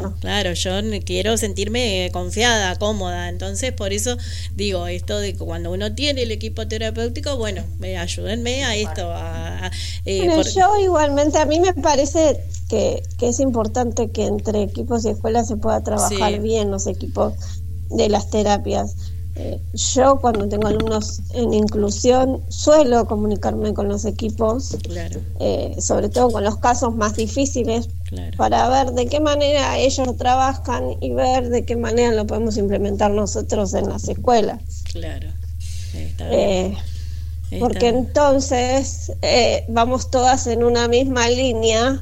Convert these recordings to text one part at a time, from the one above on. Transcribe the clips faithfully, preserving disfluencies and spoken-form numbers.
claro. Claro, yo quiero sentirme confiada, cómoda, entonces por eso digo esto de que cuando uno tiene el equipo terapéutico, bueno, eh, ayúdenme a esto. A, a, eh, bueno, por... yo igualmente, a mí me parece que, que es importante que entre equipos y escuelas se pueda trabajar sí. bien los equipos de las terapias. Eh, yo cuando tengo alumnos en inclusión suelo comunicarme con los equipos, claro. eh, sobre todo con los casos más difíciles, claro. para ver de qué manera ellos trabajan y ver de qué manera lo podemos implementar nosotros en las escuelas. Claro, está bien. Eh, está porque bien. Entonces eh, vamos todas en una misma línea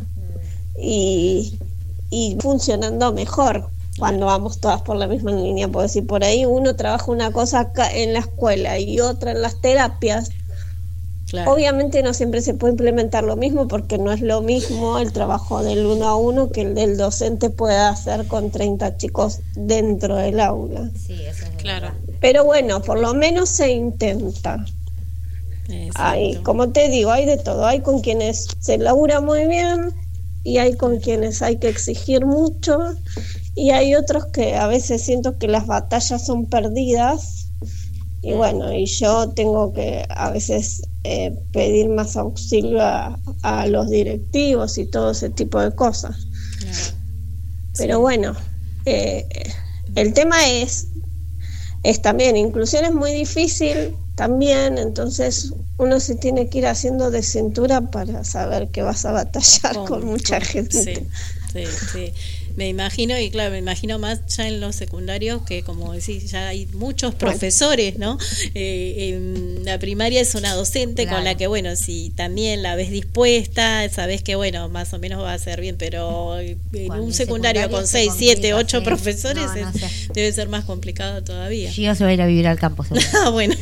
y, y funcionando mejor. Cuando vamos todas por la misma línea, porque si por ahí uno trabaja una cosa acá en la escuela y otra en las terapias, claro. obviamente no siempre se puede implementar lo mismo, porque no es lo mismo el trabajo del uno a uno que el del docente puede hacer con treinta chicos dentro del aula. Sí, eso es claro. verdad. Pero bueno, por lo menos se intenta. Hay, como te digo, hay de todo. Hay con quienes se labura muy bien y hay con quienes hay que exigir mucho. Y hay otros que a veces siento que las batallas son perdidas y bueno, y yo tengo que a veces eh, pedir más auxilio a, a los directivos y todo ese tipo de cosas. Claro. Pero sí. bueno, eh, el tema es, es también, inclusión es muy difícil también, entonces uno se tiene que ir haciendo de cintura para saber que vas a batallar con, con mucha con, gente. Sí, sí, sí. Me imagino, y claro, me imagino más ya en los secundarios, que como decís, ya hay muchos profesores, ¿no? Eh, en la primaria es una docente claro. con la que, bueno, si también la ves dispuesta, sabes que, bueno, más o menos va a ser bien, pero en Cuando un secundario, secundario con seis, siete, ocho sí. profesores no, no es, sé. debe ser más complicado todavía. Yo se va a ir a vivir al campo. Ah, bueno.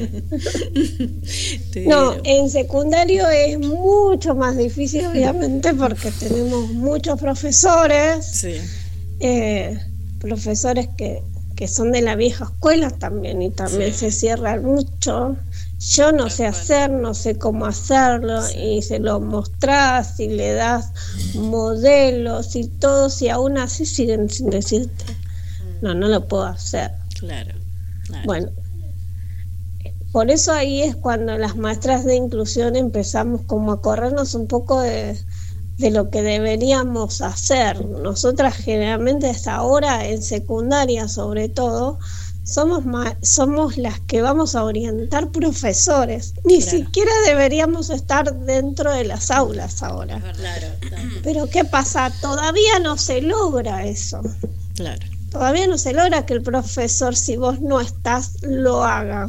No, en secundario es mucho más difícil, obviamente, porque tenemos muchos profesores. Sí. Eh, profesores que, que son de la vieja escuela también y también sí. se cierran mucho. Yo no sé hacer, no sé cómo hacerlo sí. y se lo mostrás y le das modelos y todo, y aún así siguen sin decirte no, no lo puedo hacer. Claro, claro. Bueno, por eso ahí es cuando las maestras de inclusión empezamos como a corrernos un poco de de lo que deberíamos hacer. Nosotras generalmente hasta ahora en secundaria sobre todo somos ma- somos las que vamos a orientar profesores, ni claro. siquiera deberíamos estar dentro de las aulas ahora. Claro, claro. Pero ¿qué pasa? Todavía no se logra eso. Claro. Todavía no se logra que el profesor, si vos no estás, lo haga.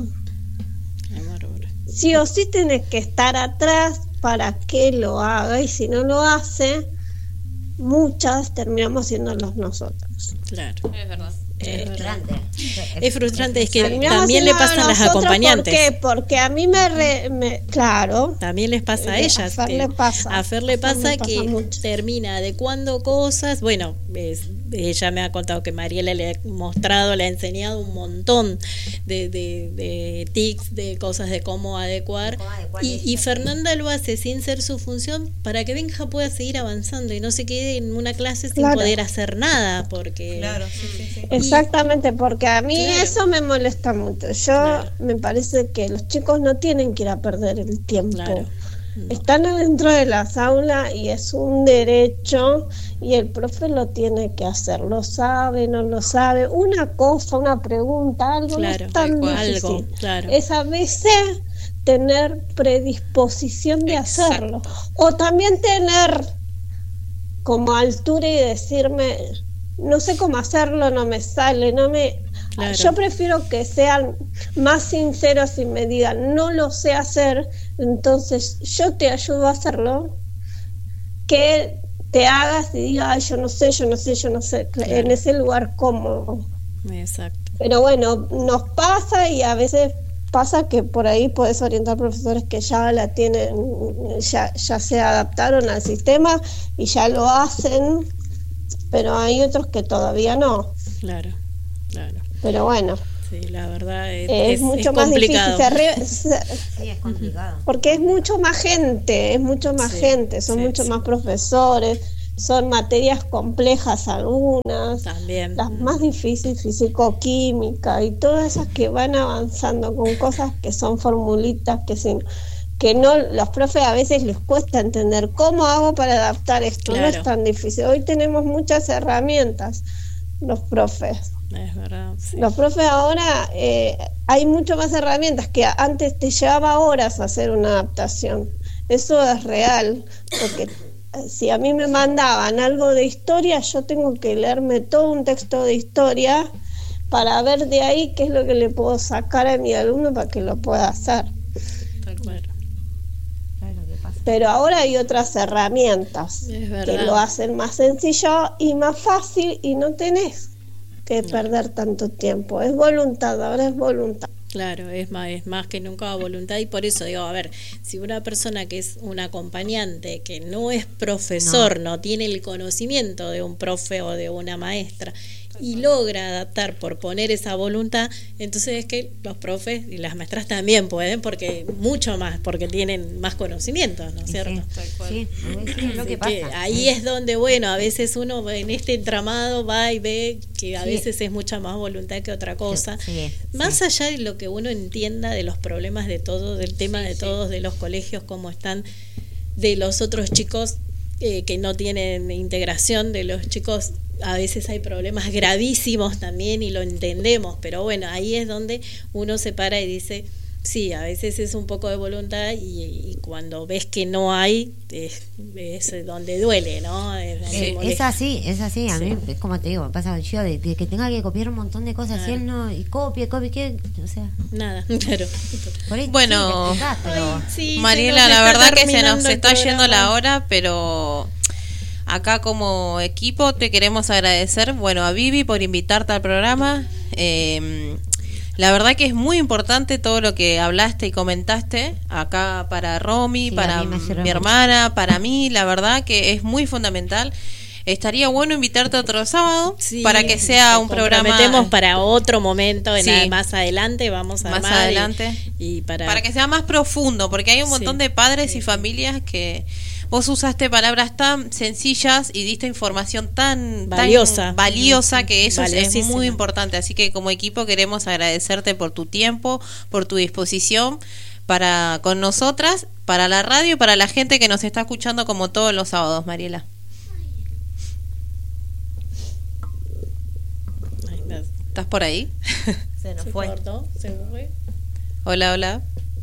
Sí o sí tenés que estar atrás para que lo haga, y si no lo hace, muchas terminamos siéndolos nosotros. Claro, es verdad. Es frustrante. Es frustrante, es que también le pasa a las acompañantes. ¿Por qué? Porque a mí me, re, me claro. También les pasa a ellas. A Fer le pasa. A Fer le pasa, pasa que mucho. termina adecuando cosas. Bueno, es, ella me ha contado que Mariela le ha mostrado, le ha enseñado un montón de, de, de tics, de cosas de cómo adecuar. ¿Cómo adecuar y, y Fernanda lo hace sin ser su función para que Benja pueda seguir avanzando y no se quede en una clase sin claro. poder hacer nada. Porque claro, sí, sí, sí. Exactamente, porque a mí claro. eso me molesta mucho. Yo claro. me parece que los chicos no tienen que ir a perder el tiempo. Claro. No. Están adentro de las aulas y es un derecho y el profe lo tiene que hacer. Lo sabe, no lo sabe. Una cosa, una pregunta, algo claro, no es tan algo, difícil. Algo, claro. Es a veces tener predisposición de Exacto. hacerlo. O también tener como altura y decirme, no sé cómo hacerlo, no me sale, no me... Claro. Yo prefiero que sean más sinceros y me digan, no lo sé hacer, entonces yo te ayudo a hacerlo, que te hagas y digas, ay, yo no sé, yo no sé, yo no sé, claro. En ese lugar cómodo. Exacto. Pero bueno, nos pasa y a veces pasa que por ahí podés orientar profesores que ya la tienen, ya, ya se adaptaron al sistema y ya lo hacen, pero hay otros que todavía no. Claro, claro. Pero bueno. Sí, la verdad es, es, es mucho es más complicado. difícil. Se re, se, sí, es complicado. Porque es mucho más gente, es mucho más sí, gente, son sí, muchos sí. más profesores. son materias complejas algunas, también las más difíciles, físico-química y todas esas que van avanzando con cosas que son formulitas que sin, que no, los profes a veces les cuesta entender cómo hago para adaptar esto. Claro. No es tan difícil. Hoy tenemos muchas herramientas los profes. Es verdad, sí. Los profes ahora eh, hay mucho más herramientas que antes te llevaba horas hacer una adaptación. Eso es real, porque si a mí me mandaban algo de historia, yo tengo que leerme todo un texto de historia para ver de ahí qué es lo que le puedo sacar a mi alumno para que lo pueda hacer. Tal cual. Pero ahora hay otras herramientas que lo hacen más sencillo y más fácil y no tenés que no. perder tanto tiempo. Es voluntad, ahora es voluntad. Claro, es más, es más que nunca voluntad, y por eso digo, a ver, si una persona que es un acompañante, que no es profesor, no, no tiene el conocimiento de un profe o de una maestra, y logra adaptar por poner esa voluntad, entonces es que los profes y las maestras también pueden, porque mucho más, porque tienen más conocimientos, ¿no es cierto? Sí, sí, es lo que pasa. Ahí es donde, bueno, a veces uno en este entramado va y ve que a sí. veces es mucha más voluntad que otra cosa, sí, sí, más sí. allá de lo que uno entienda de los problemas de todos, del tema sí, de todos, sí. de los colegios, cómo están, de los otros chicos eh, que no tienen integración, de los chicos. A veces hay problemas gravísimos también y lo entendemos, pero bueno, ahí es donde uno se para y dice, sí, a veces es un poco de voluntad y, y cuando ves que no hay, es, es donde duele, ¿no? Es, eh, es así, es así, a sí. mí, es como te digo, pasa yo de, de que tenga que copiar un montón de cosas claro. y él no, y copia, copia, ¿qué? O sea, nada, claro. Por ahí, bueno, sí, explicás, pero... Ay, sí, Mariela, la verdad que se nos está yendo la hora, pero... Acá como equipo te queremos agradecer, bueno, a Vivi por invitarte al programa. Eh, la verdad que es muy importante todo lo que hablaste y comentaste acá para Romy, sí, para mi hermana, para mí, la verdad que es muy fundamental. Estaría bueno invitarte otro sábado sí, para que sea un programa. Metemos para otro momento, en sí. más adelante vamos a más adelante y, y para para que sea más profundo, porque hay un montón sí. de padres sí. y familias que vos usaste palabras tan sencillas y diste información tan valiosa, tan valiosa que eso es muy importante. Así que como equipo queremos agradecerte por tu tiempo, por tu disposición para con nosotras, para la radio y para la gente que nos está escuchando como todos los sábados, Mariela. ¿Estás por ahí? Se nos se fue. Cortó, se fue. Hola, hola.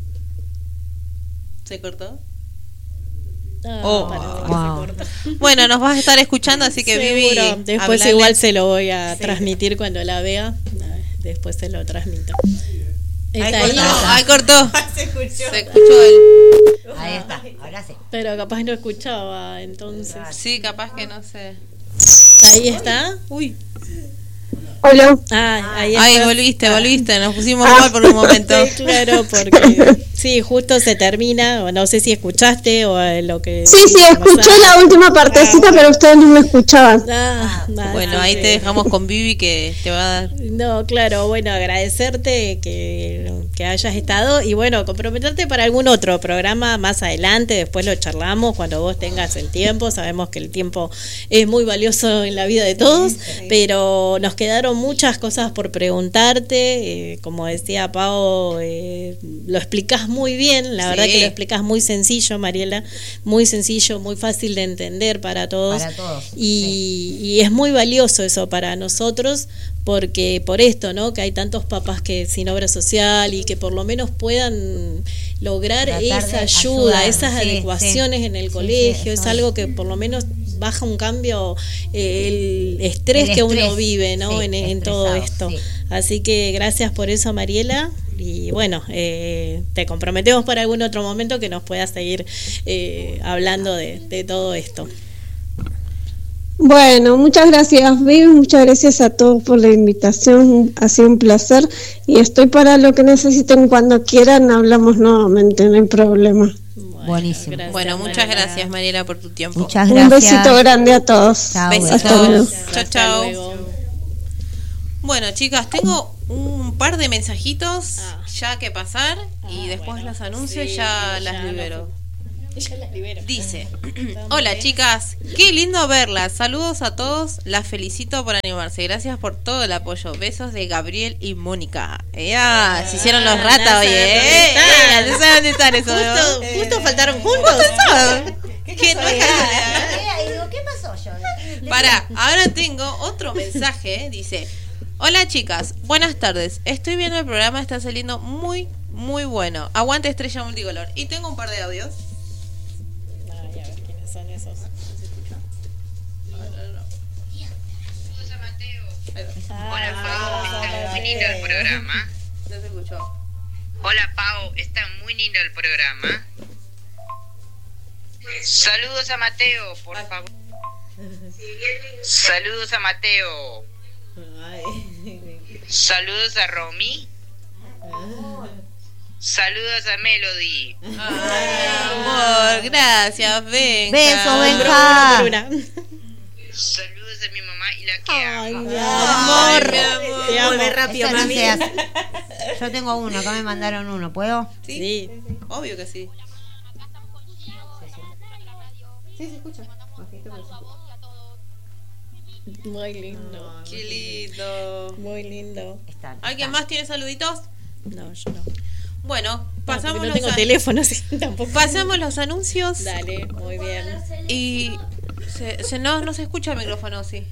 ¿Se cortó? Ah, oh, wow. se cortó. Bueno, nos vas a estar escuchando, así que Vivi, después hablarle. Igual se lo voy a sí. transmitir cuando la vea. Después se lo transmito. Ahí cortó, ahí cortó. Se escuchó. Se escuchó el... Ahí está, ahora sí. Pero capaz no escuchaba, entonces. Sí, capaz que no sé. Ahí está. Uy. Hola. Ah, ahí Ay, volviste, volviste, nos pusimos ah. mal por un momento. Sí, claro, porque sí, justo se termina, no sé si escuchaste o lo que... Sí, sí, escuché la última partecita, ah, pero ustedes no me escuchaban. Ah, bueno, ahí sí. te dejamos con Vivi que te va a dar... No, claro, bueno, agradecerte que, que hayas estado y bueno, comprometerte para algún otro programa más adelante, después lo charlamos cuando vos tengas el tiempo, sabemos que el tiempo es muy valioso en la vida de todos, sí, sí. pero nos quedaron muchas cosas por preguntarte, eh, como decía Pau, eh, lo explicás muy bien, la sí. verdad que lo explicás muy sencillo, Mariela, muy sencillo, muy fácil de entender para todos, para todos y, sí. y es muy valioso eso para nosotros, porque por esto, ¿no? Que hay tantos papás que sin obra social y que por lo menos puedan lograr tratar esa ayuda, ayudar. esas sí, adecuaciones sí. en el sí, colegio, sí, es algo que por lo menos baja un cambio eh, el estrés el que estrés, uno vive, ¿no? Sí, en, en todo esto. Sí. Así que gracias por eso, Mariela. Y bueno, eh, te comprometemos para algún otro momento que nos puedas seguir eh, hablando de, de todo esto. Bueno, muchas gracias, Vivi, muchas gracias a todos por la invitación, ha sido un placer y estoy para lo que necesiten cuando quieran, hablamos nuevamente, no hay problema. Bueno, buenísimo. Gracias, bueno, muchas Mariela. gracias, Mariela, por tu tiempo. Muchas gracias. Un besito grande a todos. Chao, besitos. Chao, chao. Bueno, chicas, tengo un par de mensajitos ah. ya que pasar ah, y después bueno, los anuncios sí, ya, ya las libero. Ya las libero. Dice, hola chicas, qué lindo verlas, saludos a todos, las felicito por animarse, gracias por todo el apoyo, besos de Gabriel y Mónica. Ya, ah, se hicieron los ratas hoy, eh, no sé dónde están esos. Justo, eh, justo faltaron juntos. ¿Qué, ¿Qué, no es casualidad? ¿Qué pasó yo? Pará, ahora tengo otro mensaje, dice, hola chicas, buenas tardes, estoy viendo el programa, está saliendo muy, muy bueno, aguante Estrella Multicolor, y tengo un par de audios. Son esos. Hola Mateo. Hola Pau, está muy lindo el programa. No se escuchó. Hola Pau, está muy lindo el programa. Saludos a Mateo, por favor. Saludos a Mateo. Saludos a Romy. Saludos a Melody. Ay, amor, gracias, Benja. Beso, Benja. Saludos a mi mamá y la que Ay, amo. mi amor. Ay, mi amor. Te amo. Vuelve rápido, Eso no mami. se hace. Yo tengo uno, acá me mandaron uno, ¿puedo? ¿Sí? Sí. Obvio que sí. Sí, se escucha. Muy lindo. Qué lindo. Muy lindo. Están, ¿Alguien están. más tiene saluditos? No, yo no. Bueno, pasamos no, los tengo an- teléfono, sí, tampoco. pasamos los anuncios. Dale, muy bien. Y se, se, no, no se escucha el micrófono, sí.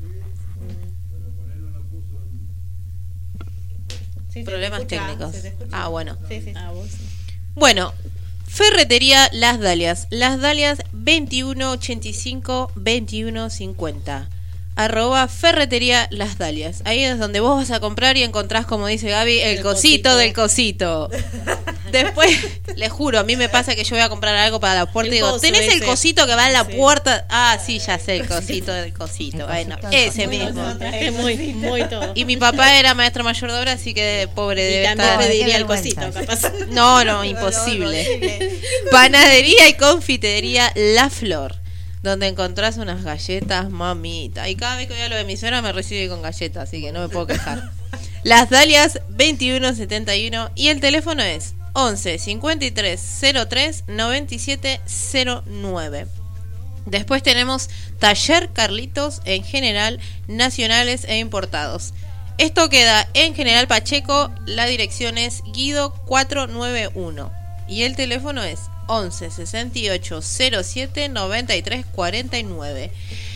Sí, Problemas se te escucha, técnicos. se te escucha. Ah, bueno. Sí, sí. Ah, vos sí. Bueno, Ferretería Las Dalias. Las Dalias veintiuno ochenta y cinco veintiuno cincuenta. Arroba Ferretería Las Dalias. Ahí es donde vos vas a comprar y encontrás, como dice Gaby, el, El cosito, cosito. del cosito. Después, les juro, a mí me pasa que yo voy a comprar algo para la puerta El y digo, coso ¿tenés el ese. cosito que va en la Sí. puerta? Ah, sí, ya sé, el cosito del cosito. El Bueno, cosito del ese cosito. mismo. Es muy, muy todo. Y mi papá era maestro mayor de obra, así que pobre Y debe también estar... pediría el Qué cosito, vergüenza. capaz. No, no, imposible. Panadería y confitería La Flor, donde encontrás unas galletas, mamita. Y cada vez que voy a lo de mi suegra me recibe con galletas, así que no me puedo quejar. Las Dalias veintiuno setenta y uno y el teléfono es once cincuenta y tres cero tres noventa y siete cero nueve. Después tenemos Taller Carlitos en general, nacionales e importados. Esto queda en General Pacheco, la dirección es Guido cuatrocientos noventa y uno y el teléfono es once sesenta y ocho cero siete noventa y tres cuarenta y nueve.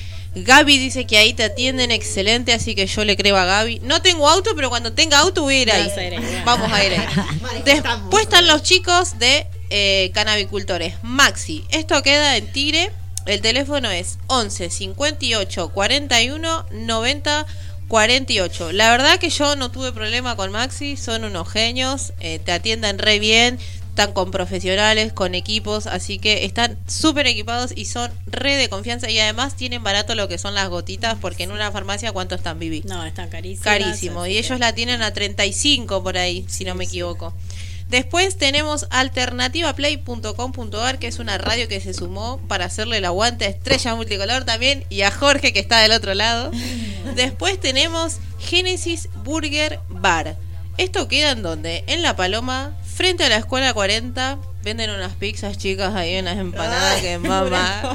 Gaby dice que ahí te atienden excelente, así que yo le creo a Gaby. No tengo auto, pero cuando tenga auto voy a ir ahí. Vas a ir ahí. Vamos a ir ahí. Después están los chicos de eh, Canabicultores Maxi. Esto queda en Tigre. El teléfono es once cincuenta y ocho cuarenta y uno noventa cuarenta y ocho. La verdad que yo no tuve problema con Maxi, son unos genios, eh, te atienden re bien, están con profesionales, con equipos, así que están súper equipados y son re de confianza y además tienen barato lo que son las gotitas, porque en una farmacia ¿cuánto están, Vivi? No, están carísimos. Carísimo, y ellos la tienen a treinta y cinco por ahí, si no me equivoco. Después tenemos alternativa play punto com punto a r, que es una radio que se sumó para hacerle el aguante a Estrella Multicolor también y a Jorge, que está del otro lado. Después tenemos Génesis Burger Bar. Esto queda en donde? En La Paloma, frente a la Escuela cuarenta. Venden unas pizzas chicas ahí, unas empanadas. Ay, que mamá.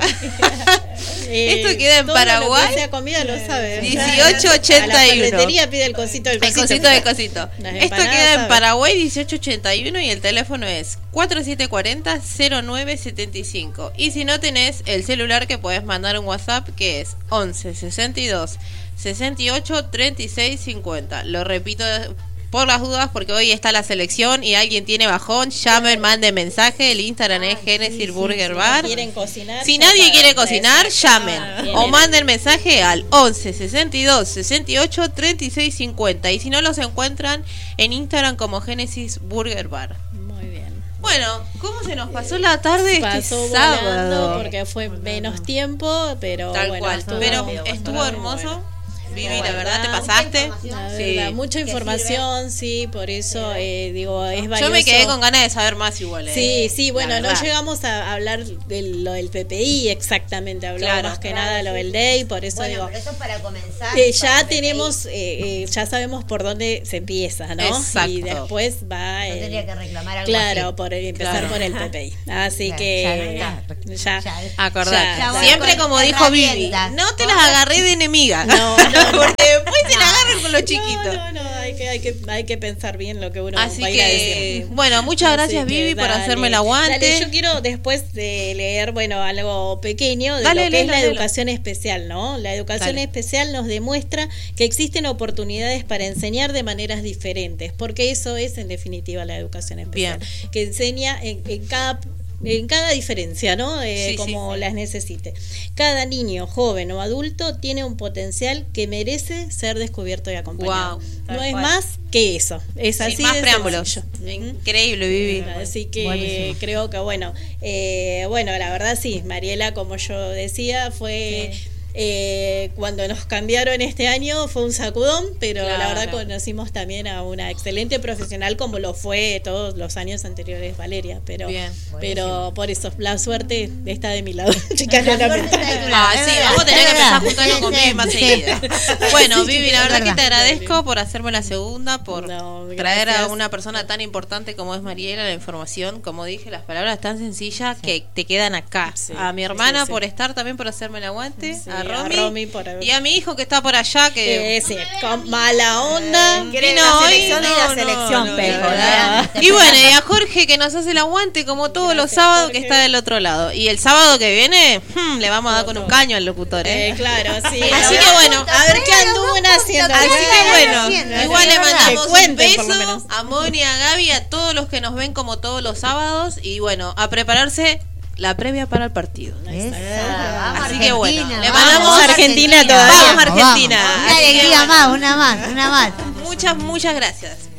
Eh, Esto queda en todo Paraguay. Lo que sea comida lo sabe. dieciocho ochenta y uno. A la ferretería pide el cosito del El cosito. cosito del cosito. Las Esto empanadas, queda en ¿sabe? Paraguay dieciocho ochenta y uno y el teléfono es cuatro siete cuatro cero cero nueve siete cinco. Y si no tenés el celular, que podés mandar un WhatsApp, que es once sesenta y dos sesenta y ocho treinta y seis cincuenta. Lo repito por las dudas, porque hoy está la selección y alguien tiene bajón, llamen, manden mensaje. El Instagram es Genesis Burger Bar. Quieren cocinar. Si ya nadie saben. quiere cocinar, Exacto. llamen Ah, o vienen. manden mensaje al once sesenta y dos sesenta y ocho treinta y seis cincuenta. Y si no, los encuentran en Instagram como Genesis Burger Bar. Muy bien. Bueno, ¿cómo se nos pasó la tarde Pasó este volando sábado? porque fue menos tiempo, pero Tal bueno, cual, estuvo- pero estuvo estuvo muy hermoso. bueno. Vivi, la verdad, te pasaste. La Sí. verdad, mucha información, sí, por eso eh, digo, es valioso. Yo me quedé con ganas de saber más igual. Eh. Sí, sí, bueno, La no verdad. llegamos a hablar de lo del P P I exactamente, hablamos Claro. más que Claro, nada lo sí. del D E I, por eso Bueno, digo, pero eso es para comenzar. eh, para ya el P P I. tenemos, eh, eh, ya sabemos por dónde se empieza, ¿no? Exacto. Y después va... No eh, tendría que reclamar algo Claro, así. por empezar Claro. por el P P I. Así Claro, que ya, ya, ya, Acordate. ya, voy Siempre con como dijo Vivi, herramientas. no te las agarré de enemiga. No, no, no. Porque después se la agarran con los chiquitos. No, no, no, hay que, hay que, hay que pensar bien lo que uno Así va a ir a que, decir. bueno, muchas gracias Así que Vivi por dale. hacerme el aguante. Dale, yo quiero después de leer, bueno, algo pequeño de Dale, lo que léelo, es la léelo. educación especial, ¿no? La educación Dale. especial nos demuestra que existen oportunidades para enseñar de maneras diferentes, porque eso es en definitiva la educación especial, Bien. que enseña en, en cada en cada diferencia, ¿no? Eh, Sí, sí, como sí. las necesite. Cada niño, joven o adulto tiene un potencial que merece ser descubierto y acompañado. Guau, no tal es cual. más que eso. Es así Sin más de preámbulos. sencillo. Ujú. Increíble, Vivi. Así que Buenísimo. creo que bueno, eh, bueno, la verdad sí, Mariela, como yo decía, fue eh, cuando nos cambiaron este año fue un sacudón, pero la Claro. verdad conocimos también a una excelente profesional como lo fue todos los años anteriores Valeria, pero Bien. pero por eso la suerte está de mi lado, chicas, La no suerte lamento. está de tu Ah, lado, sí, es vamos a tener verdad, que es empezar a verdad. juntarnos con Sí, Vivi más sí. seguida. Bueno, Sí, Vivi, la es verdad que verdad. te agradezco por hacerme la segunda, por No, traer a gracias. una persona tan importante como es Mariela la información. Como dije, las palabras tan sencillas que te quedan acá. Sí, a mi sí, hermana sí, sí. por estar también, por hacerme el aguante. Sí, a a Romy. Romy por- Y a mi hijo que está por allá, que... Eh, sí, con mala onda. Quiere vino la hoy, selección y no, la no, selección, no, Pejo, no, ¿verdad? Y bueno, y a Jorge que nos hace el aguante como todos los Gracias, sábados Jorge. que está del otro lado. Y el sábado que viene, hmm, le vamos a dar con un caño al locutor, ¿eh? Eh, claro, sí. Así a que ver- bueno, a ver qué anduvo haciendo. Así que bueno, haciendo, igual sí, le es verdad. mandamos Que un cuenten, por lo beso menos. a Moni, a Gaby, a todos los que nos ven como todos los sábados. Y bueno, a prepararse la previa para el partido. Esa, vamos Así que bueno, Argentina, le vamos, mandamos vamos a Argentina todavía. Vamos, Argentina. Una Así que alegría bueno. más, una más, una más. Muchas, muchas gracias.